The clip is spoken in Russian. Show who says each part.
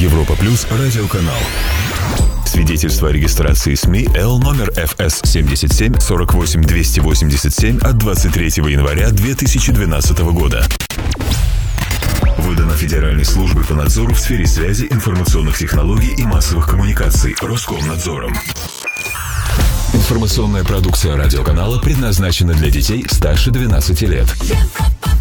Speaker 1: Европа Плюс радиоканал. Свидетельство о регистрации СМИ Л номер ФС 77 48 287 от 23 января 2012 года. Выдано Федеральной службой по надзору в сфере связи, информационных технологий и массовых коммуникаций Роскомнадзором. Информационная продукция радиоканала предназначена для детей старше 12 лет.